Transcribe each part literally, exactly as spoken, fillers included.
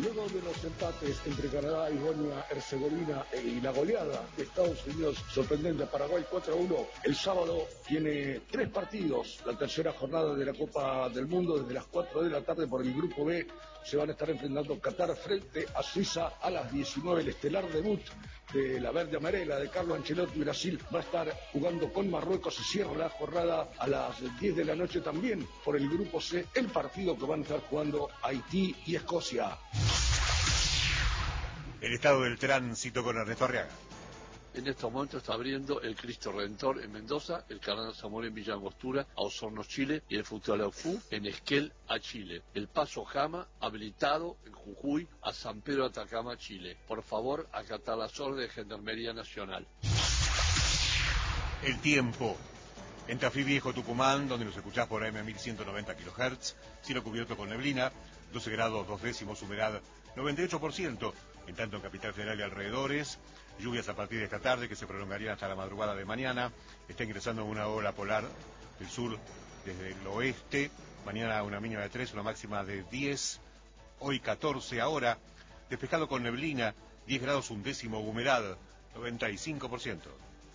Luego de los empates entre Canadá y Bosnia-Herzegovina y la goleada de Estados Unidos sorprendente a Paraguay cuatro a uno, el sábado tiene tres partidos. La tercera jornada de la Copa del Mundo desde las cuatro de la tarde por el Grupo B. Se van a estar enfrentando Qatar frente a Suiza a las diecinueve. El estelar debut de la verde amarela de Carlo Ancelotti. Brasil va a estar jugando con Marruecos. Se cierra la jornada a las diez de la noche también por el Grupo C. El partido que van a estar jugando Haití y Escocia. El estado del tránsito con Ernesto Arriaga. En estos momentos está abriendo el Cristo Redentor en Mendoza, el Canal Zamora en Villa Angostura, a Osorno, Chile, y el Futalaufú en Esquel, a Chile. El Paso Jama, habilitado en Jujuy, a San Pedro Atacama, Chile. Por favor, acatar las órdenes de Gendarmería Nacional. El tiempo. En Tafí Viejo, Tucumán, donde nos escuchás por A M mil ciento noventa kilohertz, cielo cubierto con neblina, doce grados dos décimos, humedad noventa y ocho por ciento. En tanto en Capital Federal y alrededores, lluvias a partir de esta tarde que se prolongarían hasta la madrugada de mañana. Está ingresando una ola polar del sur desde el oeste. Mañana una mínima de tres, una máxima de diez. Hoy catorce ahora. Despejado con neblina, diez grados un décimo, humedad noventa y cinco por ciento.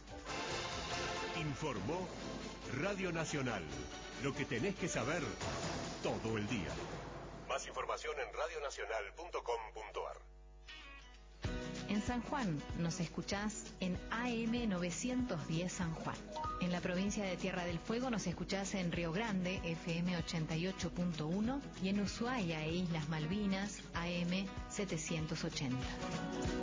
Informó Radio Nacional. Lo que tenés que saber todo el día. Más información en radio nacional punto com punto a r. En San Juan nos escuchás en A M novecientos diez San Juan. En la provincia de Tierra del Fuego nos escuchás en Río Grande, F M ochenta y ocho punto uno, y en Ushuaia e Islas Malvinas, A M setecientos ochenta.